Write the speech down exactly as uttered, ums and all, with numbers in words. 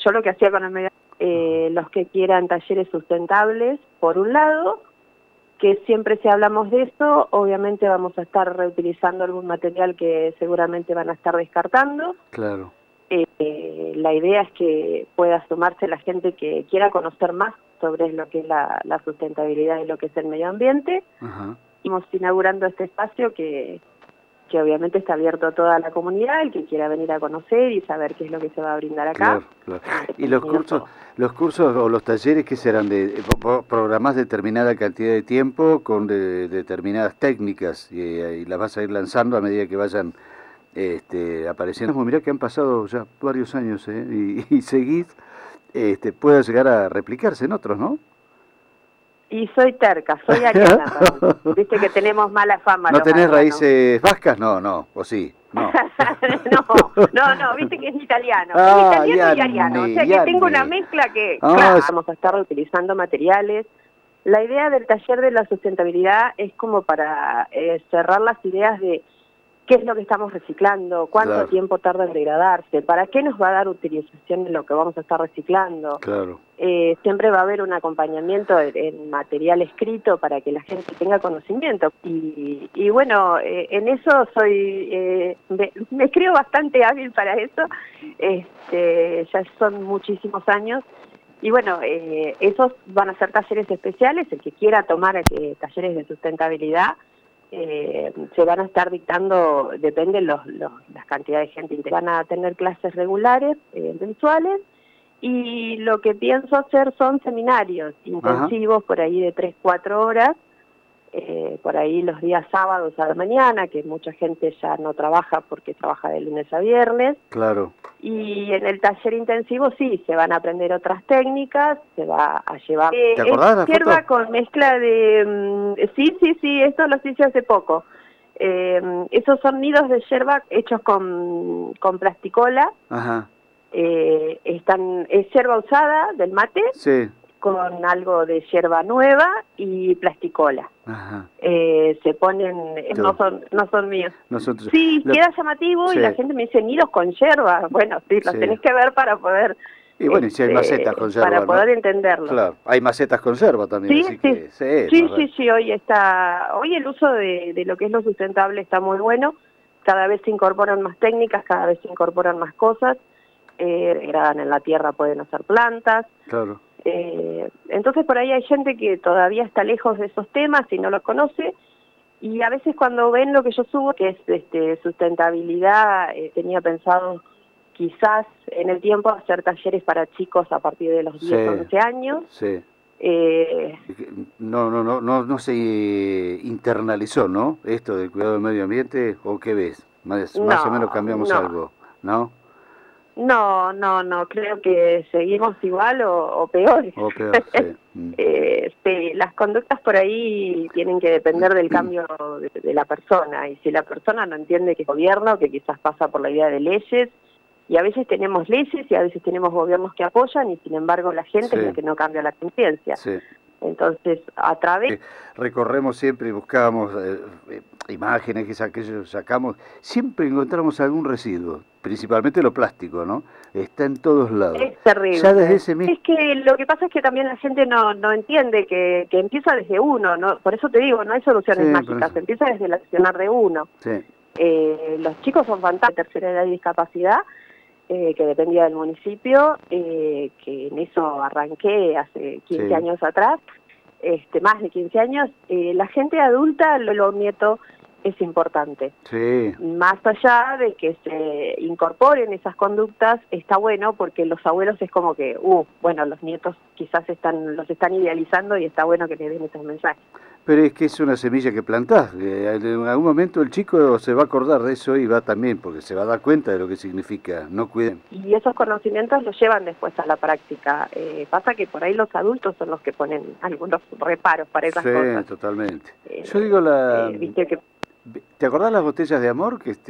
yo lo que hacía con el medio, eh, los que quieran talleres sustentables, por un lado, que siempre si hablamos de eso, obviamente vamos a estar reutilizando algún material que seguramente van a estar descartando. Claro. Eh, la idea es que pueda sumarse la gente que quiera conocer más sobre lo que es la, la sustentabilidad y lo que es el medio ambiente. Ajá. Estamos inaugurando este espacio que, que obviamente está abierto a toda la comunidad, el que quiera venir a conocer y saber qué es lo que se va a brindar acá. Claro, claro. ¿Y los cursos, los cursos o los talleres qué serán? De, ¿Programás determinada cantidad de tiempo con de, determinadas técnicas y, y las vas a ir lanzando a medida que vayan este, apareciendo? Mirá que han pasado ya varios años, ¿eh? y, y seguís, este, pueda llegar a replicarse en otros, ¿no? Y soy terca, soy ariana también. Viste que tenemos mala fama. ¿No los tenés arianos. raíces vascas? No, no, o sí. No. no, no, no, viste que es italiano. Ah, es italiano Yanni, y ariano. O sea que Yanni. tengo una mezcla que, Ah, claro, es... vamos a estar reutilizando materiales. La idea del taller de la sustentabilidad es como para eh, cerrar las ideas de qué es lo que estamos reciclando, cuánto Claro. tiempo tarda en degradarse, para qué nos va a dar utilización en lo que vamos a estar reciclando. Claro. Eh, siempre va a haber un acompañamiento en, en material escrito para que la gente tenga conocimiento. Y, y bueno, eh, en eso soy, eh, me, me creo bastante hábil para eso. Este, ya son muchísimos años. Y bueno, eh, esos van a ser talleres especiales. El que quiera tomar eh, talleres de sustentabilidad, Eh, se van a estar dictando, depende los, los, las cantidades de gente, van a tener clases regulares, eh, mensuales, y lo que pienso hacer son seminarios intensivos. Ajá. Por ahí de tres, cuatro horas, eh, por ahí los días sábados a la mañana, que mucha gente ya no trabaja porque trabaja de lunes a viernes. Claro. Y en el taller intensivo sí, se van a aprender otras técnicas, se va a llevar... ¿Te eh, acordás de la hierba foto? Con mezcla de... Um, sí, sí, sí, esto lo hice hace poco. Eh, esos son nidos de yerba hechos con, con plasticola. Ajá. Eh, están, es yerba usada del mate, sí. con algo de yerba nueva y plasticola. Ajá. Eh, se ponen, no son, no son míos. Nosotros, sí, lo, queda llamativo, sí. Y la gente me dice nidos con yerba. Bueno, sí, los sí. tenés que ver para poder... Y bueno, este, y si hay macetas con yerba, para poder ¿no? entenderlo. Claro, hay macetas con yerba también, sí, así sí. que... Sí, sí, sí, sí, hoy está... Hoy el uso de, de lo que es lo sustentable está muy bueno. Cada vez se incorporan más técnicas, cada vez se incorporan más cosas. Eh, degradan en la tierra, pueden hacer plantas. Claro. Eh, entonces por ahí hay gente que todavía está lejos de esos temas y no los conoce, y a veces cuando ven lo que yo subo, que es este, sustentabilidad, eh, tenía pensado quizás en el tiempo hacer talleres para chicos a partir de los diez, once años. Sí. Eh, no, no, no, no, no se internalizó, ¿no? Esto del cuidado del medio ambiente, ¿o qué ves? Más, no, más o menos cambiamos no. algo, ¿no? No, no, no, creo que seguimos igual o, o peor. O peor, sí. eh, sí, las conductas por ahí tienen que depender del cambio de, de la persona, y si la persona no entiende que es gobierno, que quizás pasa por la idea de leyes, y a veces tenemos leyes y a veces tenemos gobiernos que apoyan, y sin embargo la gente sí. es la que no cambia la conciencia. Sí. Entonces, a través... Recorremos siempre y buscábamos eh, eh, imágenes que saque, sacamos, siempre encontramos algún residuo, principalmente lo plástico, ¿no? Está en todos lados. Es terrible. Ya desde ese mismo... Es que lo que pasa es que también la gente no, no entiende que, que empieza desde uno, ¿no? Por eso te digo, no hay soluciones sí, mágicas, empieza desde el accionar de uno. Sí. Eh, los chicos son fantásticos, tercera edad y discapacidad, Eh, que dependía del municipio, eh, que en eso arranqué hace quince sí. años atrás, este, más de quince años. Eh, la gente adulta, los nietos, es importante. Sí. Más allá de que se incorporen esas conductas, está bueno, porque los abuelos es como que, uh, bueno, los nietos quizás están los están idealizando y está bueno que le den esos mensajes. Pero es que es una semilla que plantás, que en algún momento el chico se va a acordar de eso y va también, porque se va a dar cuenta de lo que significa, no cuiden. Y esos conocimientos los llevan después a la práctica. Eh, pasa que por ahí los adultos son los que ponen algunos reparos para esas sí, cosas. Sí, totalmente. Eh, Yo digo la... Eh, ¿viste que... ¿Te acordás las botellas de amor que